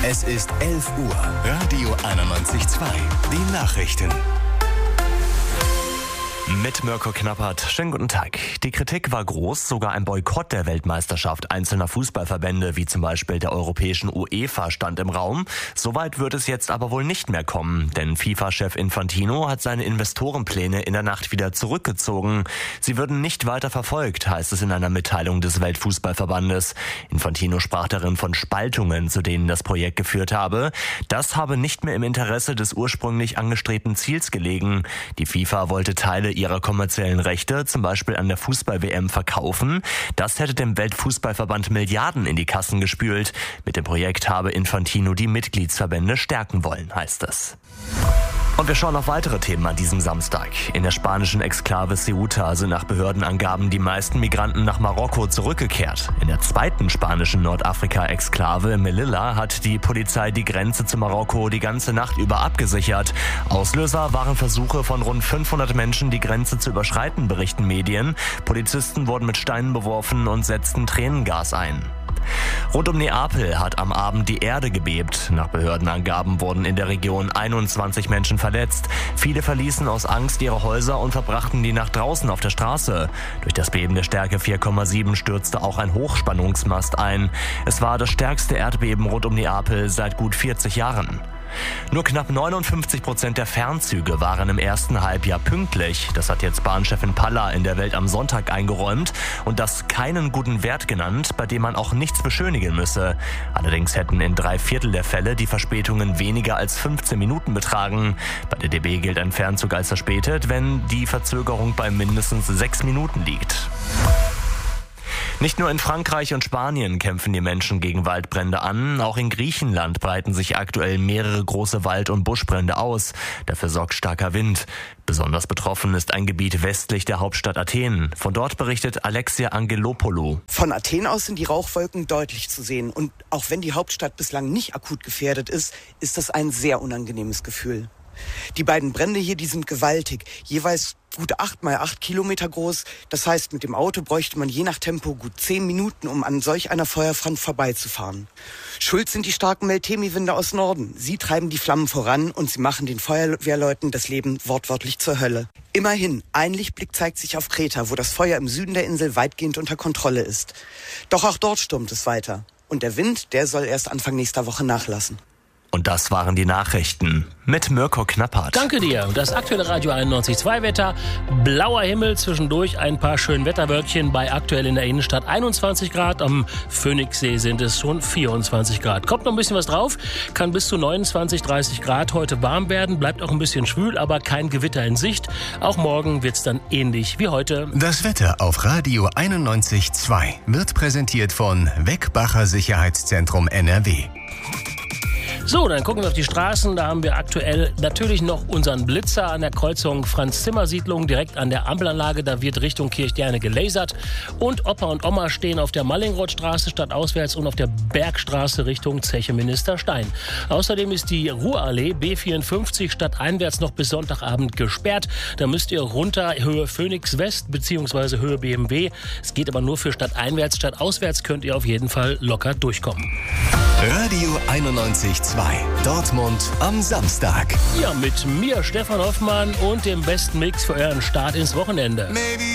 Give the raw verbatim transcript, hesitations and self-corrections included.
Es ist elf Uhr. Radio einundneunzig Komma zwei. Die Nachrichten. Mit Mirko Knappert. Schönen guten Tag. Die Kritik war groß, sogar ein Boykott der Weltmeisterschaft einzelner Fußballverbände, wie zum Beispiel der europäischen UEFA, stand im Raum. Soweit wird es jetzt aber wohl nicht mehr kommen, denn FIFA-Chef Infantino hat seine Investorenpläne in der Nacht wieder zurückgezogen. Sie würden nicht weiter verfolgt, heißt es in einer Mitteilung des Weltfußballverbandes. Infantino sprach darin von Spaltungen, zu denen das Projekt geführt habe. Das habe nicht mehr im Interesse des ursprünglich angestrebten Ziels gelegen. Die FIFA wollte Teile ihrer kommerziellen Rechte, zum Beispiel an der Fußball-W M, verkaufen. Das hätte dem Weltfußballverband Milliarden in die Kassen gespült. Mit dem Projekt habe Infantino die Mitgliedsverbände stärken wollen, heißt es. Und wir schauen auf weitere Themen an diesem Samstag. In der spanischen Exklave Ceuta sind nach Behördenangaben die meisten Migranten nach Marokko zurückgekehrt. In der zweiten spanischen Nordafrika-Exklave Melilla hat die Polizei die Grenze zu Marokko die ganze Nacht über abgesichert. Auslöser waren Versuche von rund fünfhundert Menschen, die Grenze zu überschreiten, berichten Medien. Polizisten wurden mit Steinen beworfen und setzten Tränengas ein. Rund um Neapel hat am Abend die Erde gebebt. Nach Behördenangaben wurden in der Region einundzwanzig Menschen verletzt. Viele verließen aus Angst ihre Häuser und verbrachten die Nacht draußen auf der Straße. Durch das Beben der Stärke vier Komma sieben stürzte auch ein Hochspannungsmast ein. Es war das stärkste Erdbeben rund um Neapel seit gut vierzig Jahren. Nur knapp neunundfünfzig Prozent der Fernzüge waren im ersten Halbjahr pünktlich. Das hat jetzt Bahnchefin Palla in der Welt am Sonntag eingeräumt und das keinen guten Wert genannt, bei dem man auch nichts beschönigen müsse. Allerdings hätten in drei Viertel der Fälle die Verspätungen weniger als fünfzehn Minuten betragen. Bei der D B gilt ein Fernzug als verspätet, wenn die Verzögerung bei mindestens sechs Minuten liegt. Nicht nur in Frankreich und Spanien kämpfen die Menschen gegen Waldbrände an, auch in Griechenland breiten sich aktuell mehrere große Wald- und Buschbrände aus. Dafür sorgt starker Wind. Besonders betroffen ist ein Gebiet westlich der Hauptstadt Athen. Von dort berichtet Alexia Angelopoulou. Von Athen aus sind die Rauchwolken deutlich zu sehen. Und auch wenn die Hauptstadt bislang nicht akut gefährdet ist, ist das ein sehr unangenehmes Gefühl. Die beiden Brände hier, die sind gewaltig, jeweils gut acht mal acht Kilometer groß. Das heißt, mit dem Auto bräuchte man je nach Tempo gut zehn Minuten, um an solch einer Feuerfront vorbeizufahren. Schuld sind die starken Meltemi-Winde aus Norden. Sie treiben die Flammen voran und sie machen den Feuerwehrleuten das Leben wortwörtlich zur Hölle. Immerhin, ein Lichtblick zeigt sich auf Kreta, wo das Feuer im Süden der Insel weitgehend unter Kontrolle ist. Doch auch dort stürmt es weiter. Und der Wind, der soll erst Anfang nächster Woche nachlassen. Und das waren die Nachrichten mit Mirko Knappert. Danke dir. Das aktuelle Radio einundneunzig Komma zwei Wetter. Blauer Himmel, zwischendurch ein paar schöne Wetterwölkchen bei aktuell in der Innenstadt einundzwanzig Grad. Am Phoenixsee sind es schon vierundzwanzig Grad. Kommt noch ein bisschen was drauf, kann bis zu neunundzwanzig, dreißig Grad heute warm werden. Bleibt auch ein bisschen schwül, aber kein Gewitter in Sicht. Auch morgen wird's dann ähnlich wie heute. Das Wetter auf Radio einundneunzig Komma zwei wird präsentiert von Weckbacher Sicherheitszentrum N R W. So, dann gucken wir auf die Straßen. Da haben wir aktuell natürlich noch unseren Blitzer an der Kreuzung Franz-Zimmer-Siedlung, direkt an der Ampelanlage. Da wird Richtung Kirchdierne gelasert. Und Opa und Oma stehen auf der Mallingrothstraße stadtauswärts und auf der Bergstraße Richtung Zeche Minister Stein. Außerdem ist die Ruhrallee B vierundfünfzig stadteinwärts noch bis Sonntagabend gesperrt. Da müsst ihr runter Höhe Phoenix West bzw. Höhe B M W. Es geht aber nur für stadteinwärts. Stadtauswärts könnt ihr auf jeden Fall locker durchkommen. Radio einundneunzig Komma zwei. Dortmund am Samstag. Ja, mit mir, Stefan Hoffmann, und dem besten Mix für euren Start ins Wochenende. Maybe